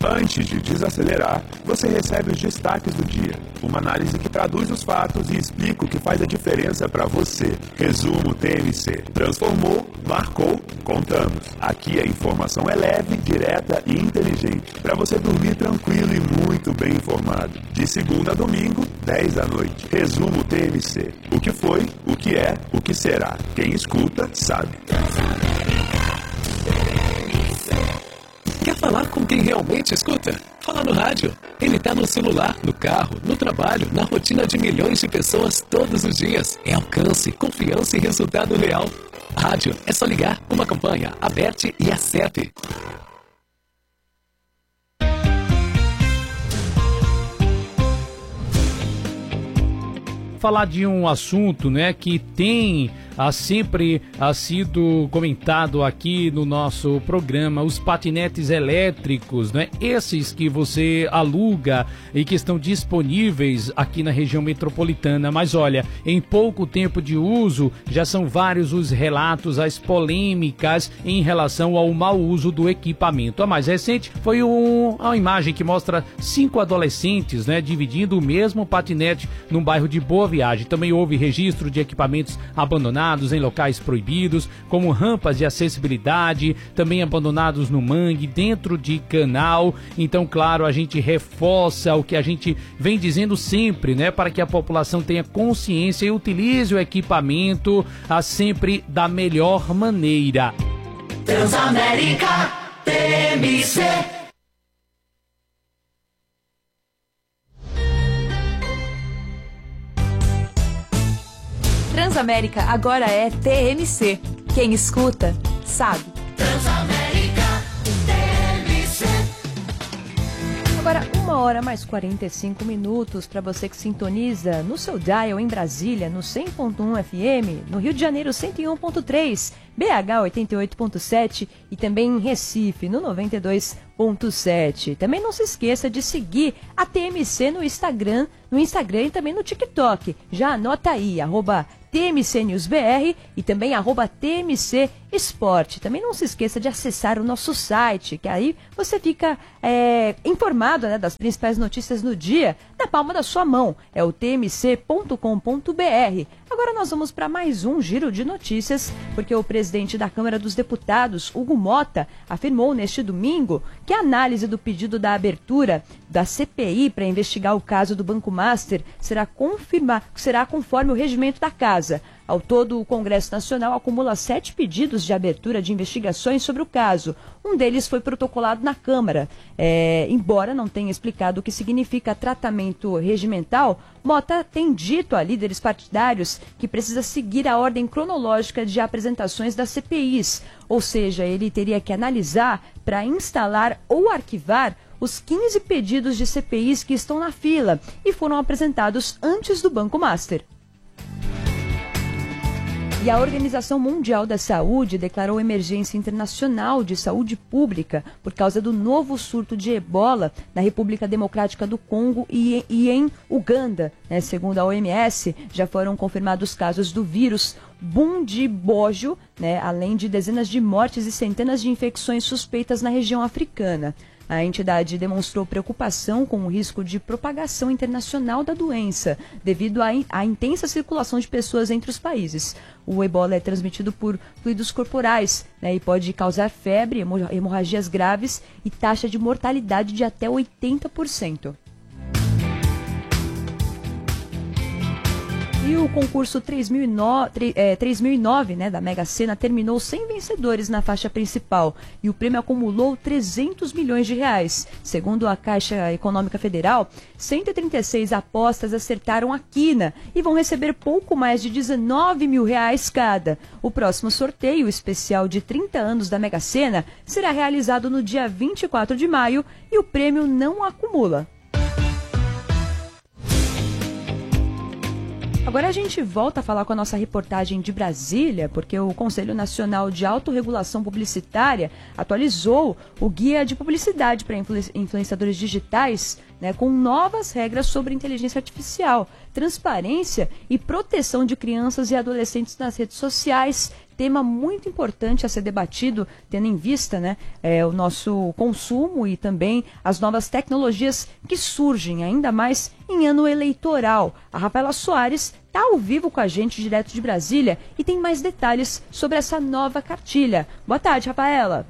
Antes de desacelerar, você recebe os destaques do dia. Uma análise que traduz os fatos e explica o que faz a diferença para você. Resumo TMC. Transformou, marcou, contamos. Aqui a informação é leve, direta e inteligente, para você dormir tranquilo e muito bem informado. De segunda a domingo, 10 da noite. Resumo TMC. O que foi, o que é, o que será. Quem escuta, sabe. Quer falar com quem realmente escuta? Fala no rádio. Ele tá no celular, no carro, no trabalho, na rotina de milhões de pessoas todos os dias. É alcance, confiança e resultado real. Rádio, é só ligar, uma campanha, aperte e acerte. Falar de um assunto, né, que tem sempre sido comentado aqui no nosso programa, os patinetes elétricos, né? Esses que você aluga e que estão disponíveis aqui na região metropolitana. Mas olha, em pouco tempo de uso, já são vários os relatos, as polêmicas em relação ao mau uso do equipamento. A mais recente foi uma imagem que mostra 5 adolescentes, né, dividindo o mesmo patinete num bairro de Boa Viagem. Também houve registro de equipamentos abandonados em locais proibidos, como rampas de acessibilidade, também abandonados no mangue, dentro de canal. Então, claro, a gente reforça o que a gente vem dizendo sempre, né, para que a população tenha consciência e utilize o equipamento sempre da melhor maneira. Transamérica TMC. Transamérica agora é TMC. Quem escuta, sabe. Transamérica TMC. Agora, 1h mais 45 para você que sintoniza no seu dial em Brasília, no 100.1 FM, no Rio de Janeiro 101.3, BH 88.7 e também em Recife no 92.7. Também não se esqueça de seguir a TMC no Instagram e também no TikTok. Já anota aí, @TMC News BR e também @TMC Esporte. Também não se esqueça de acessar o nosso site, que aí você fica informado, né, das principais notícias no dia, na palma da sua mão. É o tmc.com.br. Agora nós vamos para mais um giro de notícias, porque o presidente da Câmara dos Deputados, Hugo Mota, afirmou neste domingo que a análise do pedido da abertura da CPI para investigar o caso do Banco Master será conforme o regimento da casa. Ao todo, o Congresso Nacional acumula 7 pedidos de abertura de investigações sobre o caso. Um deles foi protocolado na Câmara. Embora não tenha explicado o que significa tratamento regimental, Mota tem dito a líderes partidários que precisa seguir a ordem cronológica de apresentações das CPIs. Ou seja, ele teria que analisar para instalar ou arquivar os 15 pedidos de CPIs que estão na fila e foram apresentados antes do Banco Master. E a Organização Mundial da Saúde declarou emergência internacional de saúde pública por causa do novo surto de ebola na República Democrática do Congo e em Uganda. Segundo a OMS, já foram confirmados casos do vírus Bundibugyo, além de dezenas de mortes e centenas de infecções suspeitas na região africana. A entidade demonstrou preocupação com o risco de propagação internacional da doença, devido à intensa circulação de pessoas entre os países. O ebola é transmitido por fluidos corporais, e pode causar febre, hemorragias graves e taxa de mortalidade de até 80%. E o concurso 3009 da Mega Sena terminou sem vencedores na faixa principal e o prêmio acumulou 300 milhões de reais. Segundo a Caixa Econômica Federal, 136 apostas acertaram a quina e vão receber pouco mais de 19 mil reais cada. O próximo sorteio especial de 30 anos da Mega Sena será realizado no dia 24 de maio e o prêmio não acumula. Agora a gente volta a falar com a nossa reportagem de Brasília, porque o Conselho Nacional de Autorregulação Publicitária atualizou o Guia de Publicidade para Influenciadores Digitais, com novas regras sobre inteligência artificial, transparência e proteção de crianças e adolescentes nas redes sociais, tema muito importante a ser debatido, tendo em vista, né, o nosso consumo e também as novas tecnologias que surgem, ainda mais em ano eleitoral. A Rafaela Soares está ao vivo com a gente, direto de Brasília, e tem mais detalhes sobre essa nova cartilha. Boa tarde, Rafaela.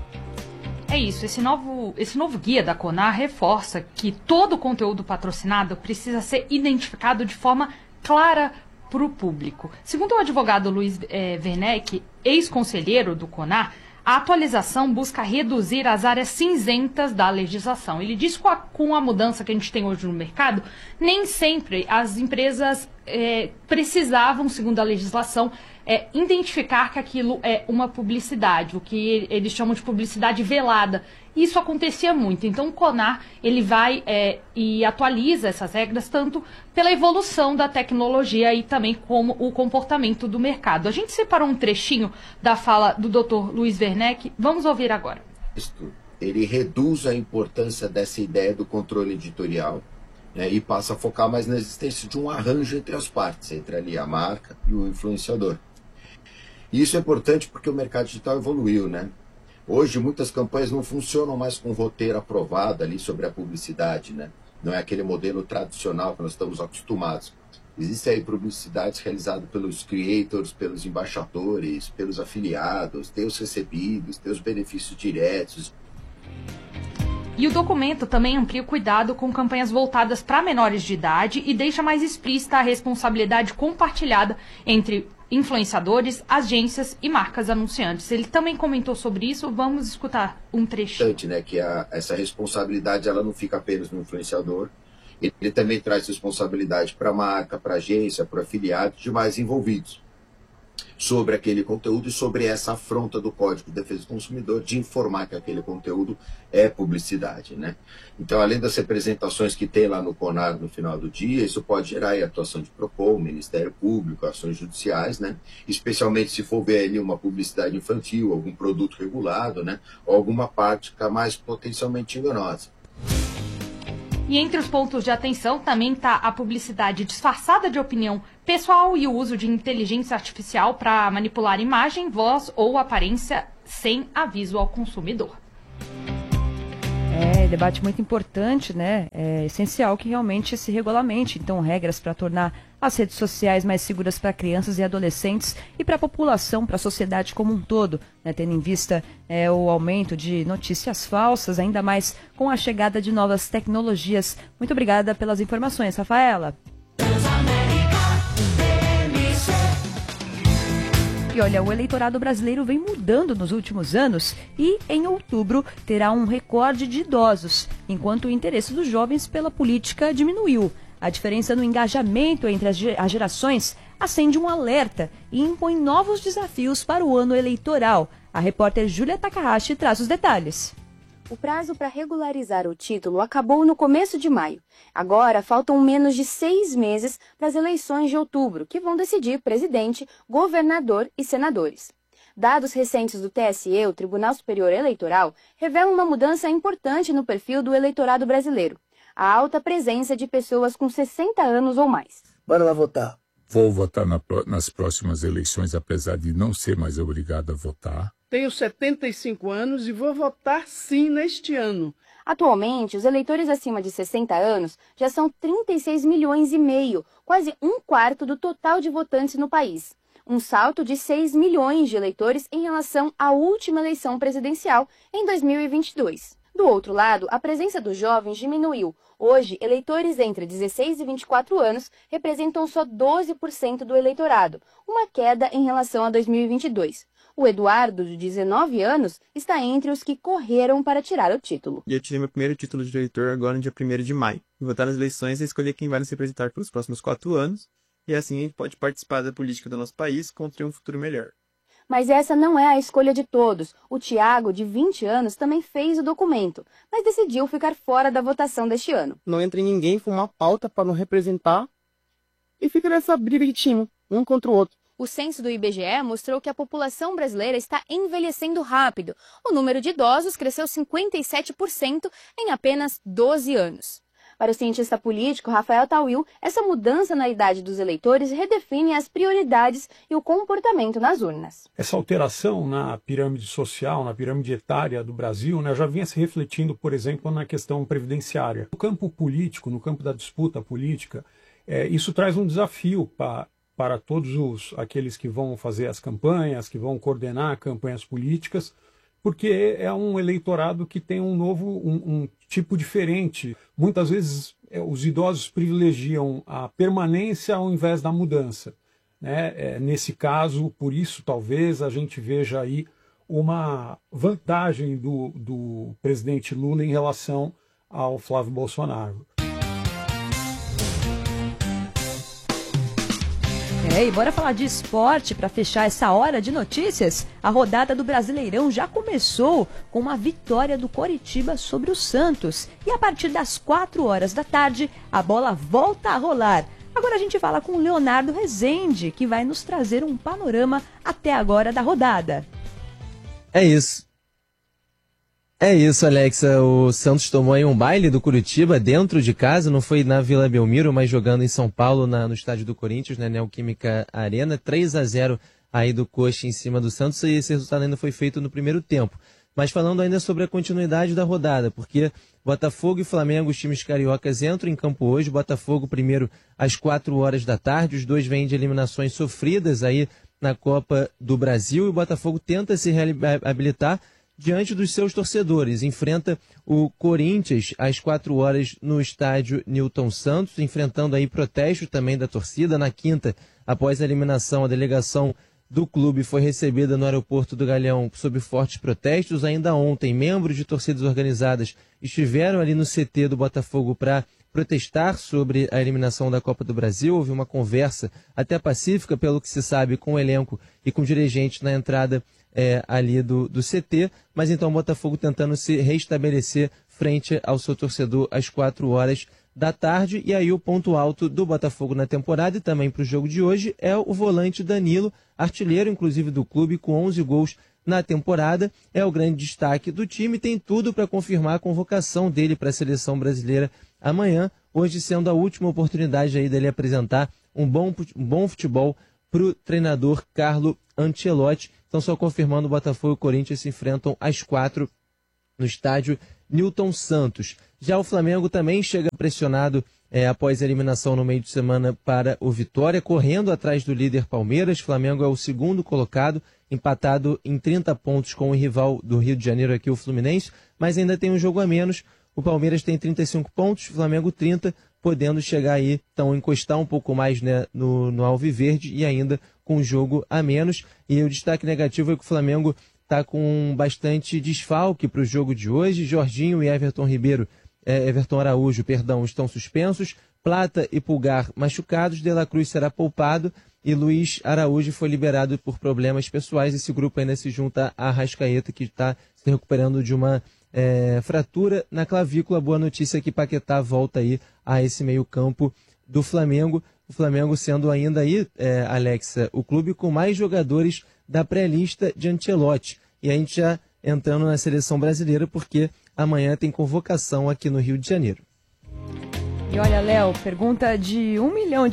É isso, esse novo guia da CONAR reforça que todo conteúdo patrocinado precisa ser identificado de forma clara para o público. Segundo o advogado Luiz Werneck, ex-conselheiro do CONAR, a atualização busca reduzir as áreas cinzentas da legislação. Ele diz que com a mudança que a gente tem hoje no mercado, nem sempre as empresas precisavam, segundo a legislação, identificar que aquilo é uma publicidade, o que eles chamam de publicidade velada. Isso acontecia muito. Então, o CONAR ele vai e atualiza essas regras tanto pela evolução da tecnologia e também como o comportamento do mercado. A gente separou um trechinho da fala do Dr. Luiz Werneck. Vamos ouvir agora. Ele reduz a importância dessa ideia do controle editorial, né, e passa a focar mais na existência de um arranjo entre as partes, entre ali a marca e o influenciador. E isso é importante porque o mercado digital evoluiu, né? Hoje, muitas campanhas não funcionam mais com roteiro aprovado ali sobre a publicidade, né? Não é aquele modelo tradicional que nós estamos acostumados. Existem aí publicidades realizadas pelos creators, pelos embaixadores, pelos afiliados, tem os recebidos, tem os benefícios diretos. E o documento também amplia o cuidado com campanhas voltadas para menores de idade e deixa mais explícita a responsabilidade compartilhada entre influenciadores, agências e marcas anunciantes. Ele também comentou sobre isso, vamos escutar um trechinho. Né, que essa responsabilidade ela não fica apenas no influenciador, ele também traz responsabilidade para a marca, para a agência, para o afiliado, demais envolvidos, sobre aquele conteúdo e sobre essa afronta do Código de Defesa do Consumidor de informar que aquele conteúdo é publicidade, né? Então, além das representações que tem lá no CONAR no final do dia, isso pode gerar aí atuação de PROCON, Ministério Público, ações judiciais, né? Especialmente se for ver ali uma publicidade infantil, algum produto regulado, né? Ou alguma prática mais potencialmente enganosa. E entre os pontos de atenção também está a publicidade disfarçada de opinião pessoal e o uso de inteligência artificial para manipular imagem, voz ou aparência sem aviso ao consumidor. Debate muito importante, né? É essencial que realmente se regulamente, então, regras para tornar as redes sociais mais seguras para crianças e adolescentes e para a população, para a sociedade como um todo, né? Tendo em vista o aumento de notícias falsas, ainda mais com a chegada de novas tecnologias. Muito obrigada pelas informações, Rafaela. E olha, o eleitorado brasileiro vem mudando nos últimos anos e, em outubro, terá um recorde de idosos, enquanto o interesse dos jovens pela política diminuiu. A diferença no engajamento entre as gerações acende um alerta e impõe novos desafios para o ano eleitoral. A repórter Júlia Takahashi traz os detalhes. O prazo para regularizar o título acabou no começo de maio. Agora, faltam menos de 6 meses para as eleições de outubro, que vão decidir presidente, governador e senadores. Dados recentes do TSE, o Tribunal Superior Eleitoral, revelam uma mudança importante no perfil do eleitorado brasileiro. A alta presença de pessoas com 60 anos ou mais. Bora lá votar. Vou votar nas próximas eleições, apesar de não ser mais obrigado a votar. Tenho 75 anos e vou votar sim neste ano. Atualmente, os eleitores acima de 60 anos já são 36 milhões e meio, quase um quarto do total de votantes no país. Um salto de 6 milhões de eleitores em relação à última eleição presidencial em 2022. Do outro lado, a presença dos jovens diminuiu. Hoje, eleitores entre 16 e 24 anos representam só 12% do eleitorado, uma queda em relação a 2022. O Eduardo, de 19 anos, está entre os que correram para tirar o título. Eu tirei meu primeiro título de eleitor agora no dia 1º de maio. Votar nas eleições é escolher quem vai nos representar pelos próximos 4 anos, e assim a gente pode participar da política do nosso país contra um futuro melhor. Mas essa não é a escolha de todos. O Tiago, de 20 anos, também fez o documento, mas decidiu ficar fora da votação deste ano. Não entra em ninguém com uma pauta para não representar e fica nessa briga de time, um contra o outro. O censo do IBGE mostrou que a população brasileira está envelhecendo rápido. O número de idosos cresceu 57% em apenas 12 anos. Para o cientista político Rafael Tawil, essa mudança na idade dos eleitores redefine as prioridades e o comportamento nas urnas. Essa alteração na pirâmide social, na pirâmide etária do Brasil, né, já vinha se refletindo, por exemplo, na questão previdenciária. No campo político, no campo da disputa política, isso traz um desafio para todos aqueles que vão fazer as campanhas, que vão coordenar campanhas políticas, porque é um eleitorado que tem um tipo diferente. Muitas vezes os idosos privilegiam a permanência ao invés da mudança, né? Nesse caso, por isso, talvez a gente veja aí uma vantagem do presidente Lula em relação ao Flávio Bolsonaro. E bora falar de esporte para fechar essa hora de notícias. A rodada do Brasileirão já começou com uma vitória do Coritiba sobre o Santos. E a partir das 4 horas da tarde, a bola volta a rolar. Agora a gente fala com o Leonardo Rezende, que vai nos trazer um panorama até agora da rodada. É isso, Alexa. O Santos tomou aí um baile do Curitiba dentro de casa, não foi na Vila Belmiro, mas jogando em São Paulo, no estádio do Corinthians, na Neoquímica Arena. 3-0 aí do Coxa em cima do Santos, e esse resultado ainda foi feito no primeiro tempo. Mas falando ainda sobre a continuidade da rodada, porque Botafogo e Flamengo, os times cariocas, entram em campo hoje. Botafogo primeiro às 4 horas da tarde, os dois vêm de eliminações sofridas aí na Copa do Brasil, e o Botafogo tenta se reabilitar diante dos seus torcedores. Enfrenta o Corinthians às 4 horas no estádio Newton Santos, enfrentando aí protesto também da torcida. Na quinta, após a eliminação, a delegação do clube foi recebida no aeroporto do Galeão sob fortes protestos. Ainda ontem, membros de torcidas organizadas estiveram ali no CT do Botafogo para protestar sobre a eliminação da Copa do Brasil. Houve uma conversa até pacífica, pelo que se sabe, com o elenco e com dirigentes na entrada ali do CT, mas então o Botafogo tentando se restabelecer frente ao seu torcedor às 4 horas da tarde. E aí o ponto alto do Botafogo na temporada e também para o jogo de hoje é o volante Danilo, artilheiro inclusive do clube, com 11 gols na temporada. É o grande destaque do time, tem tudo para confirmar a convocação dele para a seleção brasileira amanhã, hoje sendo a última oportunidade aí dele apresentar um bom futebol para o treinador Carlo Ancelotti. Então, só confirmando, o Botafogo e o Corinthians se enfrentam às 4 no estádio Newton Santos. Já o Flamengo também chega pressionado após a eliminação no meio de semana para o Vitória, correndo atrás do líder Palmeiras. Flamengo é o segundo colocado, empatado em 30 pontos com o rival do Rio de Janeiro, aqui o Fluminense, mas ainda tem um jogo a menos. O Palmeiras tem 35 pontos, o Flamengo 30, podendo chegar aí, então encostar um pouco mais, né, no Alviverde, e ainda com um jogo a menos. E o destaque negativo é que o Flamengo está com bastante desfalque para o jogo de hoje. Jorginho e Everton Araújo, estão suspensos. Plata e Pulgar machucados. De La Cruz será poupado e Luiz Araújo foi liberado por problemas pessoais. Esse grupo ainda se junta a Arrascaeta, que está se recuperando de uma fratura na clavícula. Boa notícia que Paquetá volta aí a esse meio campo do Flamengo. O Flamengo sendo ainda aí, Alexa, o clube com mais jogadores da pré-lista de Ancelotti. E a gente já entrando na seleção brasileira, porque amanhã tem convocação aqui no Rio de Janeiro. E olha, Léo, pergunta de R$1 milhão,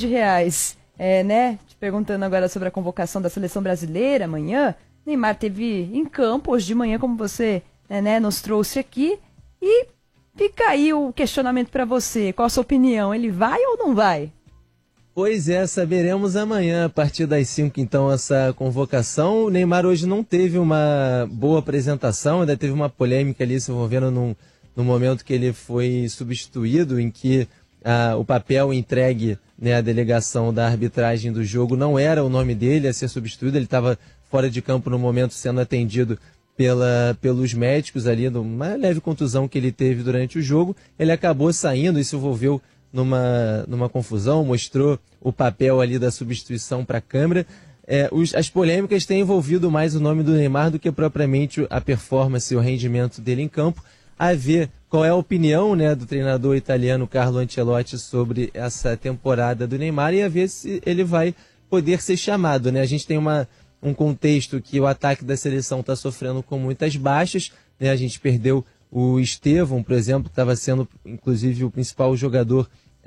né? Te perguntando agora sobre a convocação da seleção brasileira amanhã. Neymar teve em campo hoje de manhã, como você nos trouxe aqui. E fica aí o questionamento para você. Qual a sua opinião? Ele vai ou não vai? Pois é, saberemos amanhã, a partir das 5, então, essa convocação. O Neymar hoje não teve uma boa apresentação, ainda teve uma polêmica ali se envolvendo no momento que ele foi substituído, em que o papel entregue, né, à delegação da arbitragem do jogo não era o nome dele a ser substituído. Ele estava fora de campo no momento, sendo atendido pelos médicos ali, numa leve contusão que ele teve durante o jogo. Ele acabou saindo e se envolveu numa confusão, mostrou o papel ali da substituição para a câmera. As polêmicas têm envolvido mais o nome do Neymar do que propriamente a performance e o rendimento dele em campo. A ver qual é a opinião, né, do treinador italiano Carlo Ancelotti sobre essa temporada do Neymar, e a ver se ele vai poder ser chamado, né? A gente tem um contexto que o ataque da seleção está sofrendo com muitas baixas, né? A gente perdeu O Estevão, por exemplo, que estava sendo inclusive o principal jogador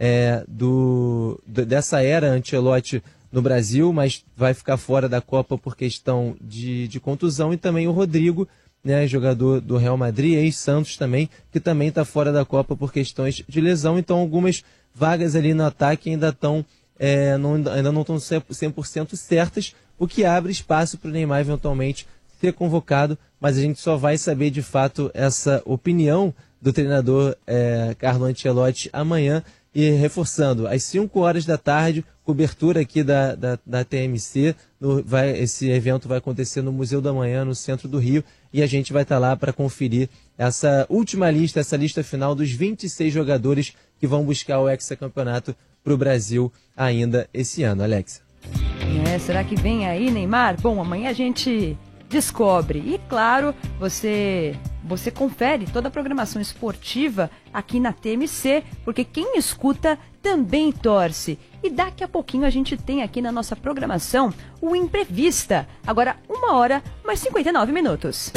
dessa era Ancelotti no Brasil, mas vai ficar fora da Copa por questão de contusão, e também o Rodrigo, né, jogador do Real Madrid, ex-Santos também, que também está fora da Copa por questões de lesão. Então algumas vagas ali no ataque ainda não estão 100% certas, o que abre espaço para o Neymar eventualmente ser convocado, mas a gente só vai saber de fato essa opinião do treinador Carlo Ancelotti amanhã. E reforçando, às 5 horas da tarde, cobertura aqui da TMC, esse evento vai acontecer no Museu da Manhã, no centro do Rio, e a gente vai estar lá para conferir essa última lista, essa lista final dos 26 jogadores que vão buscar o hexacampeonato para o Brasil ainda esse ano. Alexa. Será que vem aí, Neymar? Bom, amanhã a gente descobre. E claro, você confere toda a programação esportiva aqui na TMC, porque quem escuta também torce. E daqui a pouquinho a gente tem aqui na nossa programação o Imprevista. Agora 1h mais 59 minutos.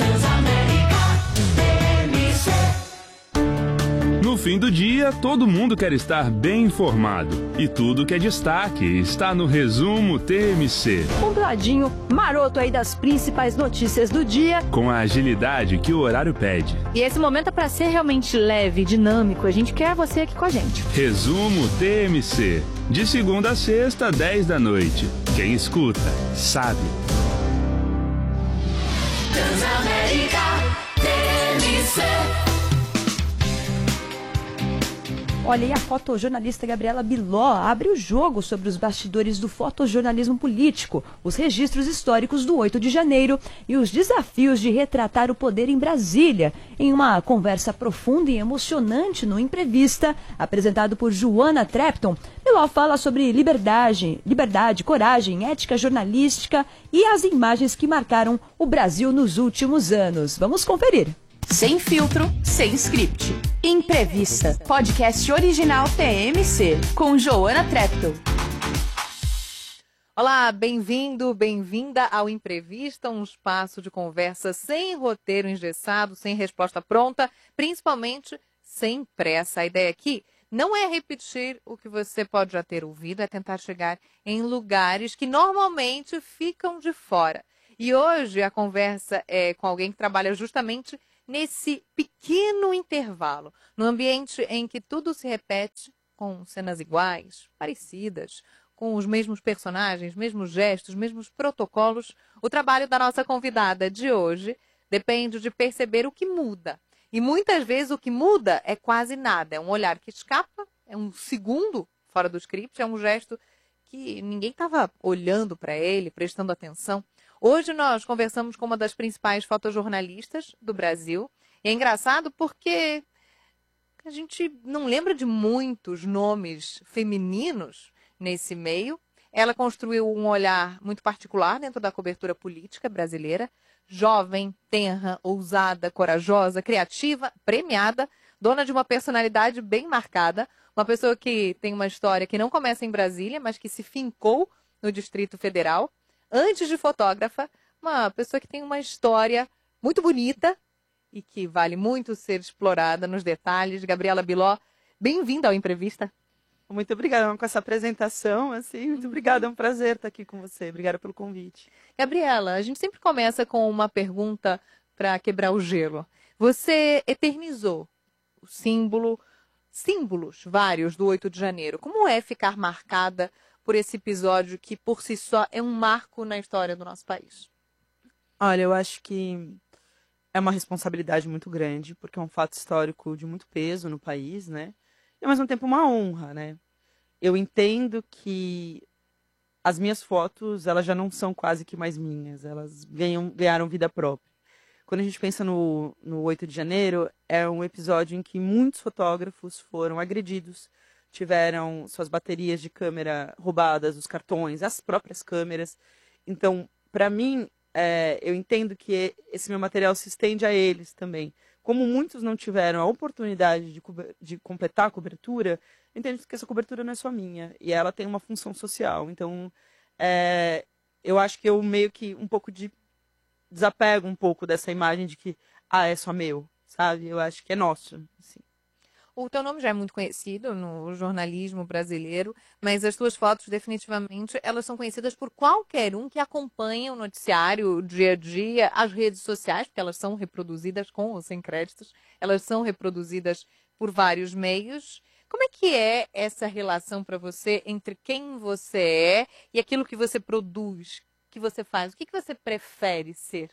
No fim do dia, todo mundo quer estar bem informado. E tudo que é destaque está no Resumo TMC. Um ladinho maroto aí das principais notícias do dia, com a agilidade que o horário pede. E esse momento é para ser realmente leve, dinâmico. A gente quer você aqui com a gente. Resumo TMC. De segunda a sexta, 10 da noite. Quem escuta, sabe. Transamérica TMC. Olha, e a fotojornalista Gabriela Biló abre o jogo sobre os bastidores do fotojornalismo político, os registros históricos do 8 de janeiro e os desafios de retratar o poder em Brasília. Em uma conversa profunda e emocionante no Imprevista, apresentado por Joana Trepton, Biló fala sobre liberdade, coragem, ética jornalística e as imagens que marcaram o Brasil nos últimos anos. Vamos conferir. Sem filtro, sem script. Imprevista, podcast original TMC, com Joana Trepton. Olá, bem-vindo, bem-vinda ao Imprevista, um espaço de conversa sem roteiro engessado, sem resposta pronta, principalmente sem pressa. A ideia aqui não é repetir o que você pode já ter ouvido, é tentar chegar em lugares que normalmente ficam de fora. E hoje a conversa é com alguém que trabalha justamente nesse pequeno intervalo, no ambiente em que tudo se repete, com cenas iguais, parecidas, com os mesmos personagens, mesmos gestos, mesmos protocolos. O trabalho da nossa convidada de hoje depende de perceber o que muda. E muitas vezes o que muda é quase nada. É um olhar que escapa, é um segundo fora do script, é um gesto que ninguém estava olhando para ele, prestando atenção. Hoje nós conversamos com uma das principais fotojornalistas do Brasil. E é engraçado porque a gente não lembra de muitos nomes femininos nesse meio. Ela construiu um olhar muito particular dentro da cobertura política brasileira. Jovem, tenra, ousada, corajosa, criativa, premiada, dona de uma personalidade bem marcada. Uma pessoa que tem uma história que não começa em Brasília, mas que se fincou no Distrito Federal. Antes de fotógrafa, uma pessoa que tem uma história muito bonita e que vale muito ser explorada nos detalhes. Gabriela Biló, bem-vinda ao Imprevista. Muito obrigada com essa apresentação, assim, muito obrigada, é um prazer estar aqui com você, obrigada pelo convite. Gabriela, a gente sempre começa com uma pergunta para quebrar o gelo. Você eternizou o símbolos vários do 8 de janeiro. Como é ficar marcada por esse episódio que, por si só, é um marco na história do nosso país? Olha, eu acho que é uma responsabilidade muito grande, porque é um fato histórico de muito peso no país, né? E, ao mesmo tempo, uma honra, né? Eu entendo que as minhas fotos, elas já não são quase que mais minhas, elas ganharam vida própria. Quando a gente pensa no 8 de janeiro, é um episódio em que muitos fotógrafos foram agredidos, tiveram suas baterias de câmera roubadas, os cartões, as próprias câmeras. Então, para mim, eu entendo que esse meu material se estende a eles também. Como muitos não tiveram a oportunidade de completar a cobertura, eu entendo que essa cobertura não é só minha, e ela tem uma função social. Então, eu acho que eu meio que desapego um pouco dessa imagem de que, é só meu. sabe? Eu acho que é nosso, assim. O teu nome já é muito conhecido no jornalismo brasileiro, mas as tuas fotos, definitivamente, elas são conhecidas por qualquer um que acompanha o noticiário, o dia a dia, as redes sociais, porque elas são reproduzidas com ou sem créditos, elas são reproduzidas por vários meios. Como é que é essa relação para você entre quem você é e aquilo que você produz, que você faz? O que você prefere ser?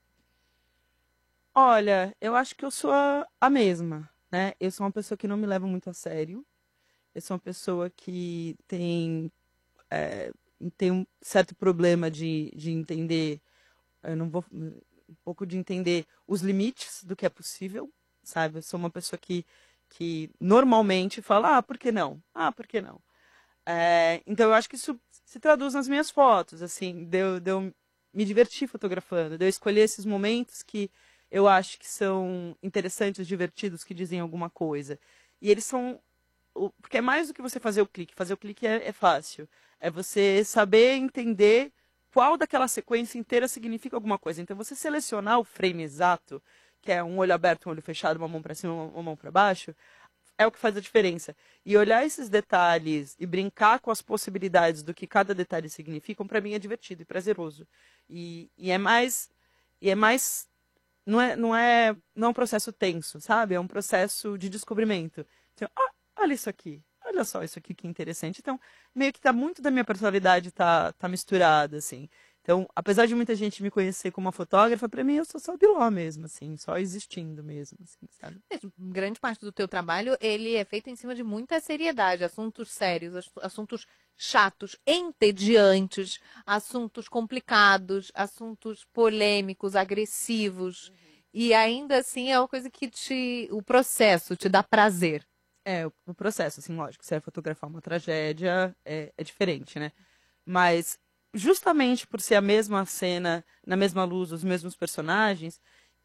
Olha, eu acho que eu sou a mesma, né? Eu sou uma pessoa que não me leva muito a sério. Eu sou uma pessoa que tem um certo problema de entender, um pouco de entender os limites do que é possível, sabe? Eu sou uma pessoa que normalmente fala, por que não? Por que não? Então eu acho que isso se traduz nas minhas fotos, assim, de eu me divertir fotografando, de eu escolher esses momentos que eu acho que são interessantes, divertidos, que dizem alguma coisa. E eles são... Porque é mais do que você fazer o clique. Fazer o clique é fácil. É você saber entender qual daquela sequência inteira significa alguma coisa. Então, você selecionar o frame exato, que é um olho aberto, um olho fechado, uma mão para cima, uma mão para baixo, é o que faz a diferença. E olhar esses detalhes e brincar com as possibilidades do que cada detalhe significa, para mim é divertido e prazeroso. E é mais... Não é um processo tenso, sabe? É um processo de descobrimento. Então, olha isso aqui. Olha só isso aqui que interessante. Então, meio que muito da minha personalidade tá misturada, assim. Então, apesar de muita gente me conhecer como uma fotógrafa, para mim eu sou só Biló mesmo, assim, só existindo mesmo, assim, sabe? Grande parte do teu trabalho, ele é feito em cima de muita seriedade, assuntos sérios, assuntos chatos, entediantes, assuntos complicados, assuntos polêmicos, agressivos. E ainda assim é uma coisa que o processo te dá prazer. O processo, assim, lógico, se é fotografar uma tragédia, é diferente, né? Mas justamente por ser a mesma cena, na mesma luz, os mesmos personagens,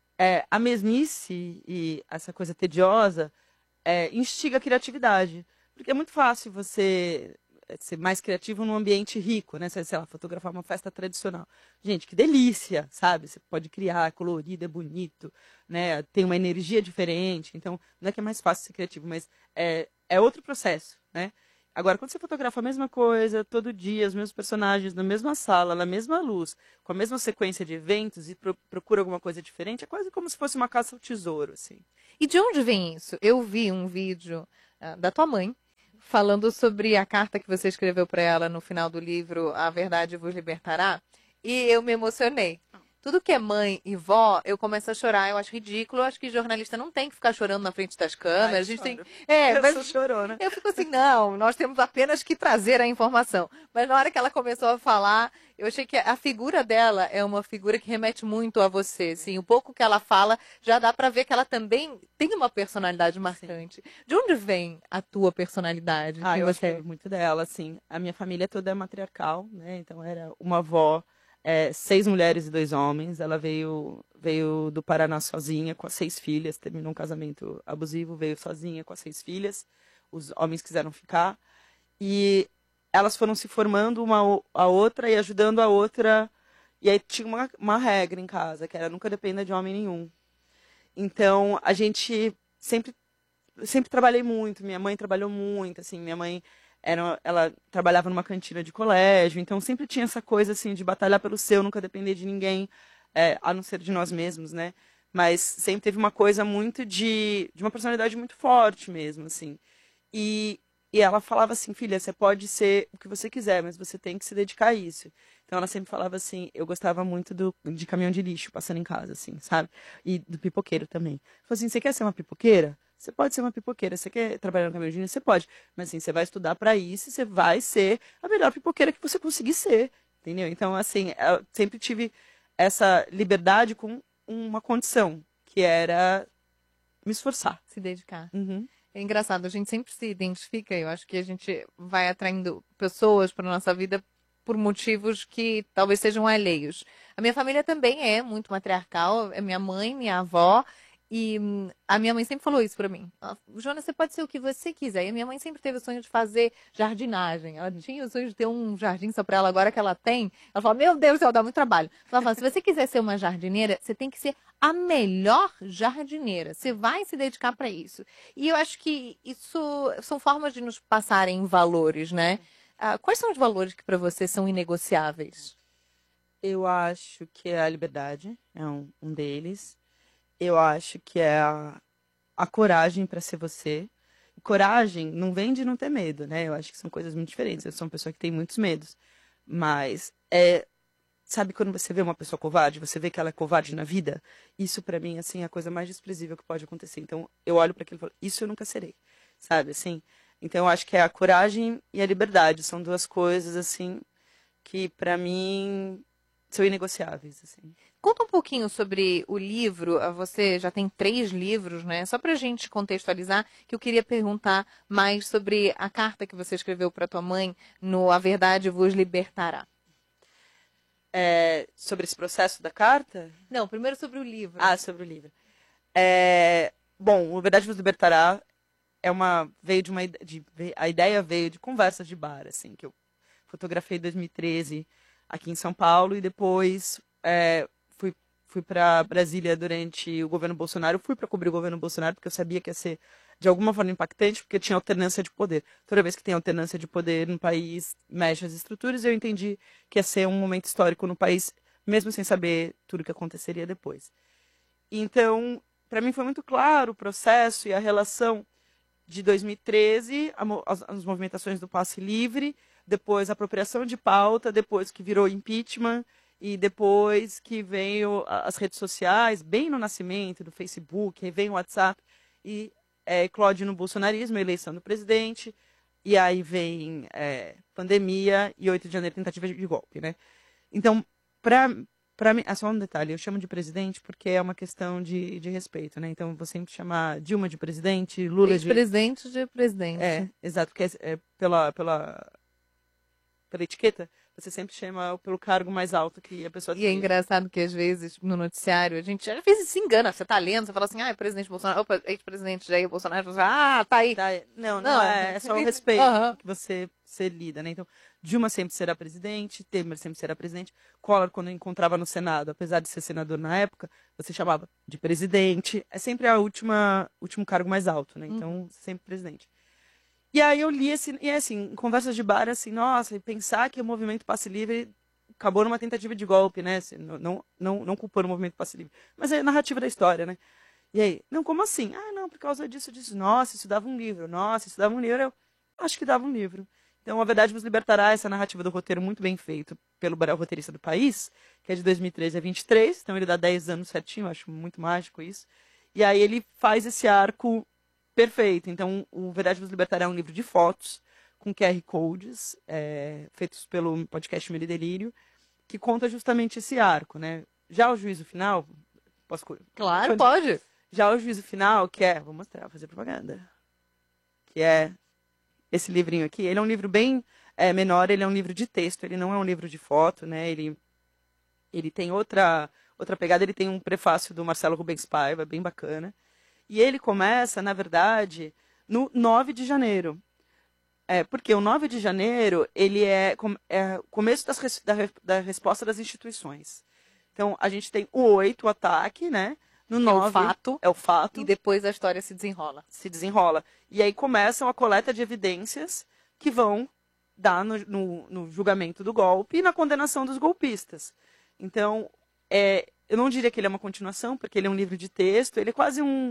a mesmice e essa coisa tediosa instiga a criatividade. Porque é muito fácil você ser mais criativo num ambiente rico, né? Sei lá, fotografar uma festa tradicional. Gente, que delícia, sabe? Você pode criar, é colorido, é bonito, né? Tem uma energia diferente. Então, não é que é mais fácil ser criativo, mas é outro processo, né? Agora, quando você fotografa a mesma coisa, todo dia, os mesmos personagens, na mesma sala, na mesma luz, com a mesma sequência de eventos e procura alguma coisa diferente, é quase como se fosse uma caça ao tesouro, assim. E de onde vem isso? Eu vi um vídeo da tua mãe falando sobre a carta que você escreveu para ela no final do livro A Verdade Vos Libertará, e eu me emocionei. Tudo que é mãe e vó, eu começo a chorar, eu acho ridículo, eu acho que jornalista não tem que ficar chorando na frente das câmeras, a gente tem... Eu chorou, né? Eu fico assim, não, nós temos apenas que trazer a informação. Mas na hora que ela começou a falar, eu achei que a figura dela é uma figura que remete muito a você, assim, o pouco que ela fala, já dá pra ver que ela também tem uma personalidade marcante. Sim. De onde vem a tua personalidade? Eu acho muito dela, assim, a minha família toda é matriarcal, né, então era uma avó, 6 mulheres e 2 homens. Ela veio do Paraná sozinha, com as 6 filhas, terminou um casamento abusivo, veio sozinha com as 6 filhas, os homens quiseram ficar, e elas foram se formando a outra e ajudando a outra, e aí tinha uma regra em casa, que era nunca dependa de homem nenhum. Então, a gente sempre trabalhei muito, minha mãe trabalhou muito, assim, minha mãe... ela trabalhava numa cantina de colégio, então sempre tinha essa coisa assim de batalhar pelo seu, nunca depender de ninguém, a não ser de nós mesmos, né? Mas sempre teve uma coisa muito de uma personalidade muito forte mesmo, assim. E ela falava assim, filha, você pode ser o que você quiser, mas você tem que se dedicar a isso. Então ela sempre falava assim, eu gostava muito de caminhão de lixo passando em casa, assim, sabe? E do pipoqueiro também. Falou assim, você quer ser uma pipoqueira? Você pode ser uma pipoqueira, você quer trabalhar no caminhão de lixo? Você pode. Mas assim, você vai estudar para isso e você vai ser a melhor pipoqueira que você conseguir ser, entendeu? Então, assim, eu sempre tive essa liberdade com uma condição, que era me esforçar. Se dedicar. Uhum. É engraçado, a gente sempre se identifica, eu acho que a gente vai atraindo pessoas para nossa vida por motivos que talvez sejam alheios. A minha família também é muito matriarcal, é minha mãe, minha avó, E a minha mãe sempre falou isso pra mim. Joana, você pode ser o que você quiser. E a minha mãe sempre teve o sonho de fazer jardinagem. Ela tinha o sonho de ter um jardim só pra ela. Agora que ela tem, ela fala, meu Deus do céu, dá muito trabalho. Ela fala, se você quiser ser uma jardineira, você tem que ser a melhor jardineira. Você vai se dedicar pra isso. E eu acho que isso são formas de nos passarem valores, né? Quais são os valores que pra você são inegociáveis? Eu acho que a liberdade é um deles. Eu acho que é a coragem para ser você. Coragem não vem de não ter medo, né? Eu acho que são coisas muito diferentes. Eu sou uma pessoa que tem muitos medos. Mas, sabe quando você vê uma pessoa covarde, você vê que ela é covarde na vida? Isso, para mim, assim, é a coisa mais desprezível que pode acontecer. Então, eu olho para aquilo e falo, isso eu nunca serei, sabe? Assim, então, eu acho que é a coragem e a liberdade. São duas coisas, assim, que, para mim, são inegociáveis, assim. Conta um pouquinho sobre o livro. Você já tem 3 livros, né? Só pra gente contextualizar, que eu queria perguntar mais sobre a carta que você escreveu para tua mãe no A Verdade Vos Libertará. Sobre esse processo da carta? Não, primeiro sobre o livro. Sobre o livro. Bom, A Verdade Vos Libertará a ideia veio de conversas de bar, assim, que eu fotografei em 2013 aqui em São Paulo e depois fui para Brasília durante o governo Bolsonaro. Fui para cobrir o governo Bolsonaro porque eu sabia que ia ser de alguma forma impactante, porque tinha alternância de poder. Toda vez que tem alternância de poder no país, mexe as estruturas, e eu entendi que ia ser um momento histórico no país, mesmo sem saber tudo o que aconteceria depois. Então, para mim foi muito claro o processo e a relação de 2013, as movimentações do passe livre, depois a apropriação de pauta, depois que virou impeachment, e depois que veio as redes sociais, bem no nascimento do Facebook, aí vem o WhatsApp, e eclode no bolsonarismo, a eleição do presidente, e aí vem pandemia e 8 de janeiro, tentativa de golpe, né? Então, para mim, só um detalhe, eu chamo de presidente porque é uma questão de respeito, né? Então, vou sempre chamar Dilma de presidente, Lula de... Ex-presidente de presidente. Exato, porque pela etiqueta, você sempre chama pelo cargo mais alto que a pessoa tem. E é engraçado que, às vezes, no noticiário, a gente às vezes se engana. Você tá lendo, você fala assim, presidente Bolsonaro, opa, ex-presidente Jair Bolsonaro, você fala, tá aí. Não, é só o respeito que você lida, né? Então, Dilma sempre será presidente, Temer sempre será presidente. Collor, quando encontrava no Senado, apesar de ser senador na época, você chamava de presidente. É sempre o último cargo mais alto, né? Então, sempre presidente. E aí eu li e assim, em conversas de bar, assim, nossa, e pensar que o movimento Passe Livre acabou numa tentativa de golpe, né? Assim, não culpando o movimento Passe Livre, mas é a narrativa da história, né? E aí, não, como assim? Não, por causa disso, nossa, isso dava um livro, eu acho que dava um livro. Então, A Verdade Vos Libertará, essa narrativa do roteiro muito bem feito pelo roteirista do país, que é de 2013 a 23, então ele dá 10 anos certinho, eu acho muito mágico isso. E aí ele faz esse arco perfeito. Então, o Verdade Vos Libertará é um livro de fotos, com QR Codes, feitos pelo podcast Medo e Delírio, que conta justamente esse arco, né? Já o juízo final... Claro, pode. Já o juízo final, que vou mostrar, vou fazer propaganda, que é esse livrinho aqui. Ele é um livro bem menor, ele é um livro de texto, ele não é um livro de foto, né? Ele tem outra pegada, ele tem um prefácio do Marcelo Rubens Paiva, bem bacana. E ele começa, na verdade, no 9 de janeiro. Porque o 9 de janeiro, ele é o começo da resposta das instituições. Então, a gente tem o 8, o ataque, né? No 9, é o fato. E depois a história se desenrola. E aí começam a coleta de evidências que vão dar no julgamento do golpe e na condenação dos golpistas. Então, eu não diria que ele é uma continuação, porque ele é um livro de texto, ele é quase um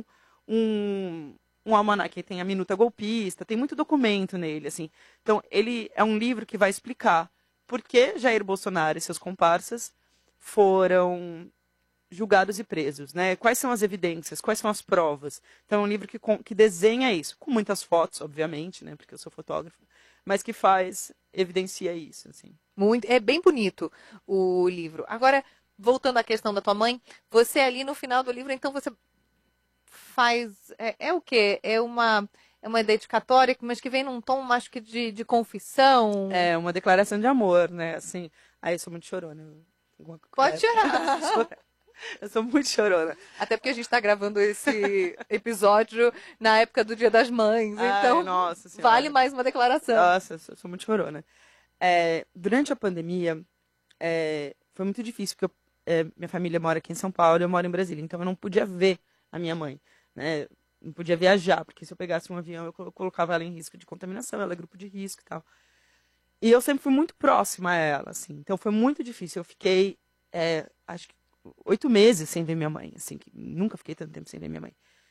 almanaque, tem a minuta golpista, tem muito documento nele, assim. Então, ele é um livro que vai explicar por que Jair Bolsonaro e seus comparsas foram julgados e presos, né? Quais são as evidências, quais são as provas. Então, é um livro que desenha isso, com muitas fotos, obviamente, né? Porque eu sou fotógrafo, mas que evidencia isso, assim. É bem bonito o livro. Agora, voltando à questão da tua mãe, você ali no final do livro, então você faz... o quê? É uma dedicatória, mas que vem num tom, acho que de confissão. É uma declaração de amor, né? Assim, eu sou muito chorona. Pode chorar. Eu sou muito chorona. Até porque a gente tá gravando esse episódio na época do Dia das Mães, então nossa senhora. vale mais uma declaração. Nossa, eu sou muito chorona. Durante a pandemia, foi muito difícil, porque minha família mora aqui em São Paulo e eu moro em Brasília, então eu não podia ver a minha mãe, né? Não podia viajar, porque se eu pegasse um avião, eu colocava ela em risco de contaminação, ela é grupo de risco e tal. E eu sempre fui muito próxima a ela, assim, então foi muito difícil. Eu fiquei, acho que 8 meses sem ver minha mãe, assim, que nunca fiquei tanto tempo sem ver minha mãe.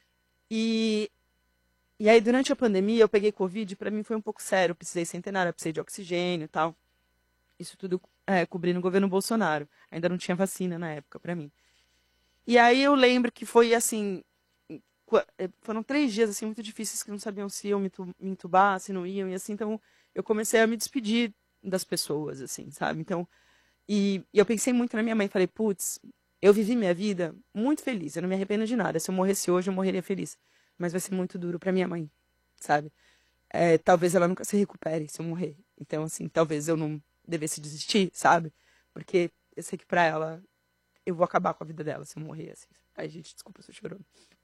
E aí, durante a pandemia, eu peguei Covid, e pra mim foi um pouco sério, eu precisei centenária, precisei de oxigênio e tal. Isso tudo cobrindo o governo Bolsonaro. Ainda não tinha vacina na época pra mim. E aí eu lembro que foi assim, foram 3 dias assim muito difíceis, que não sabiam se iam me entubar, se não iam, e assim, então eu comecei a me despedir das pessoas, assim, sabe? Então, e eu pensei muito na minha mãe, falei, putz, eu vivi minha vida muito feliz, eu não me arrependo de nada. Se eu morresse hoje, eu morreria feliz. Mas vai ser muito duro pra minha mãe, sabe? Talvez ela nunca se recupere se eu morrer. Então, assim, talvez eu não devesse desistir, sabe? Porque eu sei que pra ela, eu vou acabar com a vida dela se eu morrer, assim. Ai, gente, desculpa, eu sou chorona.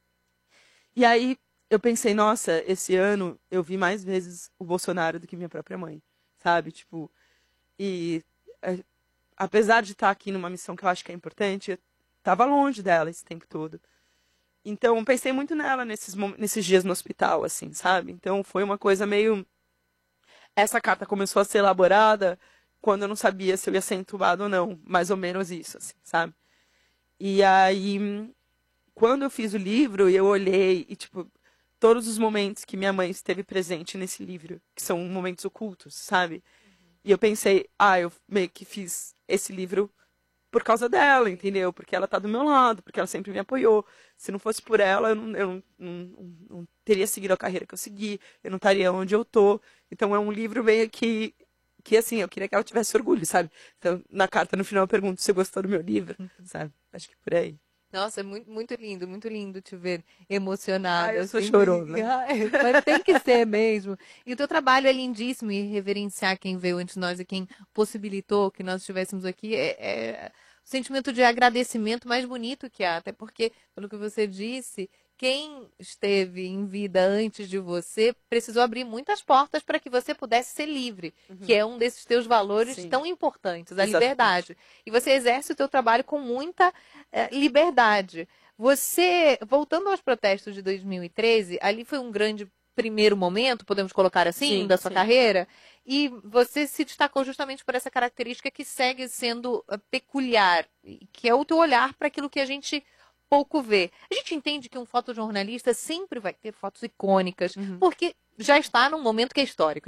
E aí, eu pensei, nossa, esse ano eu vi mais vezes o Bolsonaro do que minha própria mãe, sabe? Tipo, e apesar de estar aqui numa missão que eu acho que é importante, eu estava longe dela esse tempo todo. Então, pensei muito nela nesses dias no hospital, assim, sabe? Então, foi uma coisa meio... Essa carta começou a ser elaborada quando eu não sabia se eu ia ser entubado ou não. Mais ou menos isso, assim, sabe? E aí, quando eu fiz o livro, eu olhei e, tipo, todos os momentos que minha mãe esteve presente nesse livro, que são momentos ocultos, sabe? E eu pensei, eu meio que fiz esse livro por causa dela, entendeu? Porque ela tá do meu lado, porque ela sempre me apoiou. Se não fosse por ela, eu não teria seguido a carreira que eu segui, eu não estaria onde eu tô. Então é um livro meio que assim, eu queria que ela tivesse orgulho, sabe? Então, na carta, no final, eu pergunto se você gostou do meu livro, sabe? Acho que por aí. Nossa, é muito lindo te ver emocionada. Eu sou assim, chorona. Mas tem que ser mesmo. E o teu trabalho é lindíssimo, e reverenciar quem veio antes de nós e quem possibilitou que nós estivéssemos aqui é o sentimento de agradecimento mais bonito que há. Até porque, pelo que você disse, quem esteve em vida antes de você precisou abrir muitas portas para que você pudesse ser livre, que é um desses teus valores tão importantes, a liberdade. E você exerce o teu trabalho com muita liberdade. Você, voltando aos protestos de 2013, ali foi um grande primeiro momento, podemos colocar assim, da sua carreira, e você se destacou justamente por essa característica que segue sendo peculiar, que é o teu olhar para aquilo que a gente pouco vê. A gente entende que um fotojornalista sempre vai ter fotos icônicas, porque já está num momento que é histórico.